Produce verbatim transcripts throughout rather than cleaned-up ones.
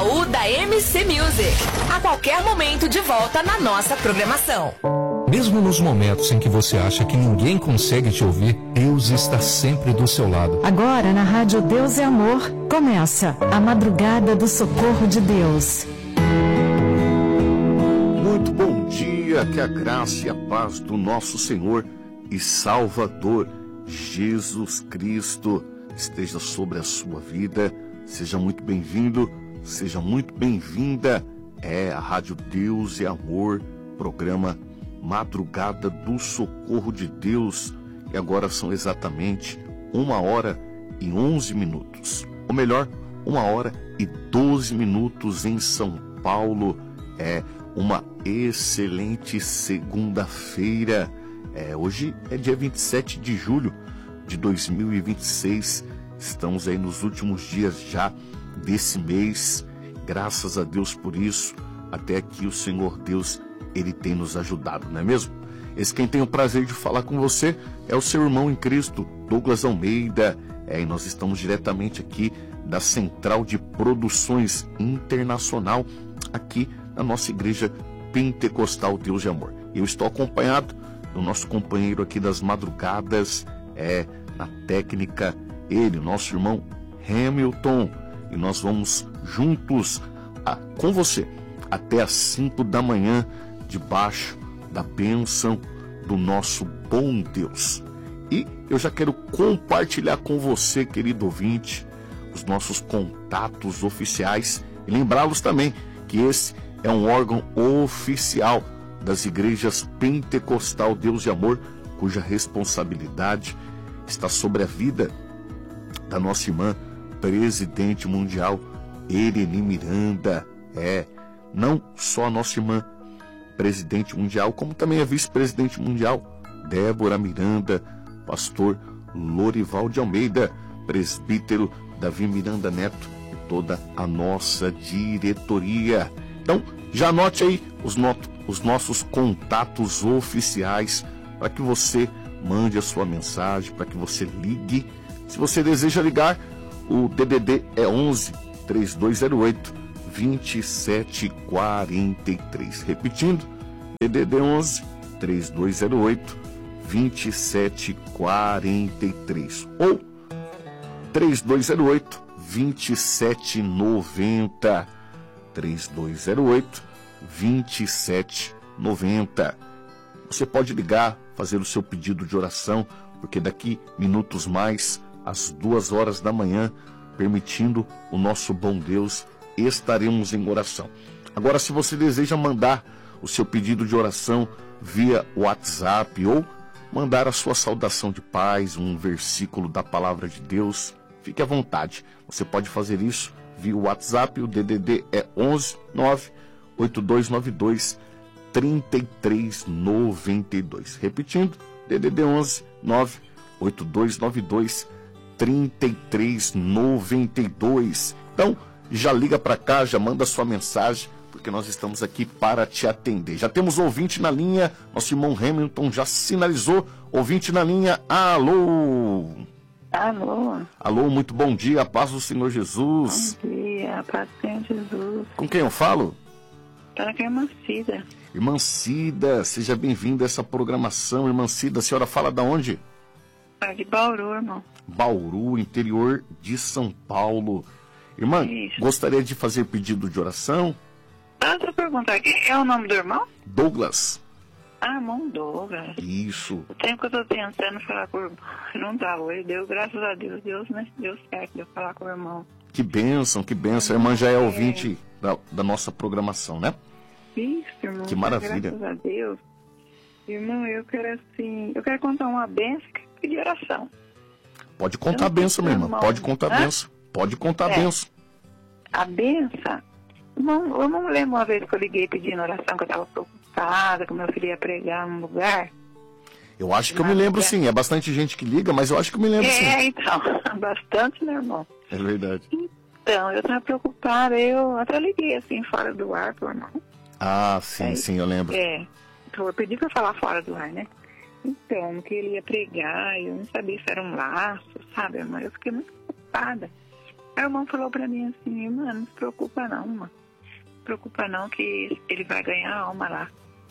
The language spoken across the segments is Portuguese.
Baú da M C Music. A qualquer momento de volta na nossa programação. Mesmo nos momentos em que você acha que ninguém consegue te ouvir, Deus está sempre do seu lado. Agora na Rádio Deus é Amor, começa a Madrugada do Socorro de Deus. Muito bom dia, que a graça e a paz do nosso Senhor e Salvador Jesus Cristo esteja sobre a sua vida. Seja muito bem-vindo, seja muito bem-vinda. É a Rádio Deus é Amor, programa Madrugada do Socorro de Deus. E agora são exatamente uma hora e onze minutos. Ou melhor, uma hora e doze minutos em São Paulo. É uma excelente segunda-feira. É, hoje é dia vinte e sete de julho de dois mil e vinte e seis. Estamos aí nos últimos dias já desse mês. Graças a Deus por isso. Até aqui o Senhor Deus, Ele tem nos ajudado, não é mesmo? Esse quem tem o prazer de falar com você é o seu irmão em Cristo, Douglas Almeida. É, e nós estamos diretamente aqui da Central de Produções Internacional, aqui na nossa Igreja Pentecostal Deus de Amor. Eu estou acompanhado do nosso companheiro aqui das madrugadas, é, na técnica, ele, o nosso irmão Hamilton. E nós vamos juntos a, com você até às cinco da manhã, debaixo da bênção do nosso bom Deus. E eu já quero compartilhar com você, querido ouvinte, os nossos contatos oficiais e lembrá-los também que esse é um órgão oficial das igrejas Pentecostal Deus de Amor, cuja responsabilidade está sobre a vida da nossa irmã presidente mundial, Ereni Miranda. É, não só a nossa irmã presidente mundial, como também a vice-presidente mundial, Débora Miranda, pastor Lorival de Almeida, presbítero Davi Miranda Neto e toda a nossa diretoria. Então, já anote aí os, no- os nossos contatos oficiais para que você mande a sua mensagem, para que você ligue. Se você deseja ligar, o D D D é onze, três dois zero oito, vinte e sete quarenta e três. Repetindo, D D D onze, três dois zero oito, vinte e sete quarenta e três. Ou três dois zero oito, vinte e sete noventa. três dois zero oito, vinte e sete noventa. Você pode ligar, fazer o seu pedido de oração, porque daqui minutos mais, às duas horas da manhã, permitindo o nosso bom Deus, estaremos em oração. Agora, se você deseja mandar o seu pedido de oração via WhatsApp ou mandar a sua saudação de paz, um versículo da palavra de Deus, fique à vontade. Você pode fazer isso via WhatsApp. O D D D é onze, nove oito dois nove dois, três três nove dois. Repetindo, D D D onze, nove oito dois nove dois, três três nove dois. Então, já liga para cá, já manda sua mensagem, porque nós estamos aqui para te atender. Já temos ouvinte na linha, nosso irmão Hamilton já sinalizou. Ouvinte na linha, alô! Alô? Alô, muito bom dia, a paz do Senhor Jesus. Bom dia, a paz do Senhor Jesus. Com quem eu falo? Para que é irmã Cida. Irmã Cida, seja bem-vinda a essa programação. Irmã Cida, a senhora fala da onde? É de Bauru, irmão. Bauru, interior de São Paulo. Irmã, Isso. gostaria de fazer pedido de oração? Ah, deixa eu perguntar aqui, é o nome do irmão? Douglas. Ah, irmão Douglas. Isso. O tempo que eu tô tentando falar com o irmão, não dá hoje, deu, graças a Deus, Deus, né? Deu certo de eu falar com o irmão. Que bênção, que bênção. A irmã já é ouvinte da, da nossa programação, né? Isso, irmão. Que maravilha. Graças a Deus. Irmão, eu quero assim, eu quero contar uma benção e pedir oração. Pode contar a Eu não benção, minha sei, irmã. irmão. Pode contar a Hã? benção. Pode contar a É. benção. A benção? Não, eu não lembro uma vez que eu liguei pedindo oração, que eu estava preocupada, que meu filho ia pregar num lugar. Eu acho que eu me lembro sim. É bastante gente que liga, mas eu acho que eu me lembro sim. É, então, bastante, meu irmão. É verdade. Então, eu estava preocupada, eu até liguei assim, fora do ar pro irmão. Ah, sim, É, sim, eu lembro. É, então, eu pedi para falar fora do ar, né? Então, que ele ia pregar, eu não sabia se era um laço, sabe, irmã? Eu fiquei muito preocupada. Aí o irmão falou pra mim assim, irmã, não se preocupa não, irmã. Não se preocupa não que ele vai ganhar alma lá.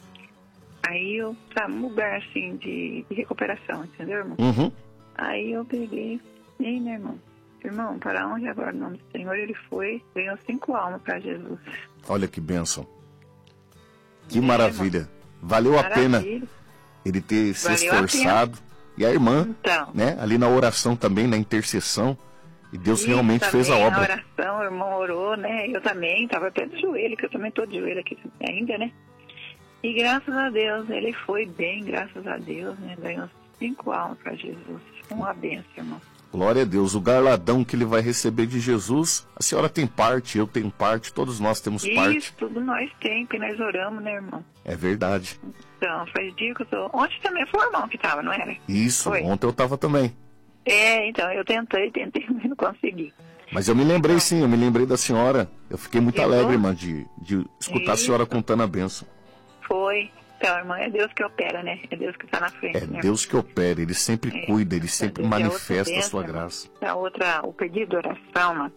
Aí eu, sabe, um lugar assim de, de recuperação, entendeu, irmão? Uhum. Aí eu peguei, e aí, meu irmão? Irmão, para onde agora o nome do Senhor? Ele foi, ganhou cinco almas para Jesus. Olha que bênção. Que É, maravilha. irmão. Valeu a Maravilha. pena ele ter se Valeu a esforçado. E a irmã, Então. né, ali na oração também, na intercessão. E Deus Isso realmente fez a também, obra. Na oração, o irmão orou, né? Eu também, estava até de joelho, que eu também estou de joelho aqui ainda, né? E graças a Deus, ele foi bem, graças a Deus, né? Ganhou cinco almas para Jesus. Uma bênção, irmão. Glória a Deus. O galardão que ele vai receber de Jesus, a senhora tem parte, eu tenho parte, todos nós temos parte. Isso, tudo nós tem, que nós oramos, né, irmão? É verdade. Então, faz dia que eu tô... Ontem também foi o irmão que tava, não era? Isso, Foi. ontem eu estava também. É, então, eu tentei, tentei, mas não consegui. Mas eu me lembrei sim, eu me lembrei da senhora. Eu fiquei muito Lembrou? alegre, irmã, de, de escutar Isso. a senhora contando a bênção. Foi. Então, irmão, é Deus que opera, né? É Deus que está na frente, É né? Deus que opera, Ele sempre É, cuida, Ele graças sempre a Deus. E a outra manifesta a bênção, sua irmão, graça. A outra, o pedido de oração, mano.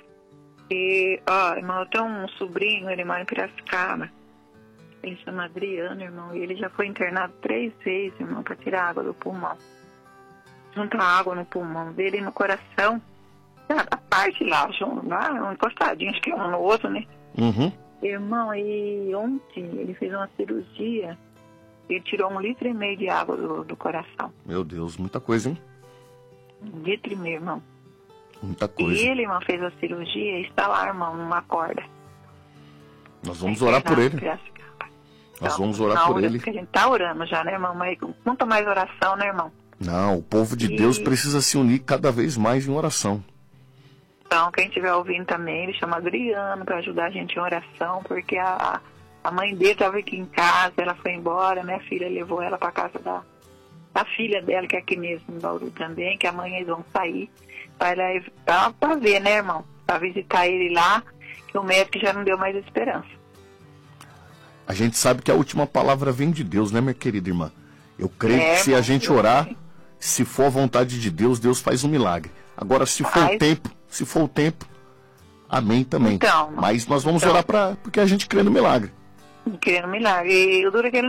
E, ó, irmão, eu tenho um sobrinho, ele mora em Piracicaba. Ele chama Adriano, irmão, e ele já foi internado três vezes, irmão, para tirar água do pulmão. Junta água no pulmão dele e no coração. A parte lá, junto, lá, encostadinho, acho que é um no outro, né? Uhum. Irmão, e ontem ele fez uma cirurgia, ele tirou um litro e meio de água do, do coração. Meu Deus, muita coisa, hein? Um litro e meio, irmão. Muita E coisa. ele, irmão, fez a cirurgia e está lá, irmão, numa corda. Nós vamos orar por ele. Piracicaba. Nós Então, vamos orar na por hora ele. que a gente tá orando já, né, irmão? Mas quanto mais oração, né, irmão? Não, o povo de E- Deus precisa se unir cada vez mais em oração. Então, quem estiver ouvindo também, ele chama Adriano para ajudar a gente em oração, porque a, a mãe dele estava aqui em casa, ela foi embora, minha filha levou ela para casa da, da filha dela, que é aqui mesmo em Bauru também, que amanhã eles vão sair para para ver, né, irmão? Para visitar ele lá, que o médico já não deu mais esperança. A gente sabe que a última palavra vem de Deus, né, minha querida irmã? Eu creio É, que se a irmão, gente eu orar, sei. se for a vontade de Deus, Deus faz um milagre. Agora, se for o Faz. tempo, se for o tempo, amém também. Então, Mas nós vamos então. orar pra, porque a gente crê no milagre. Querendo milagre. E o duro é que ele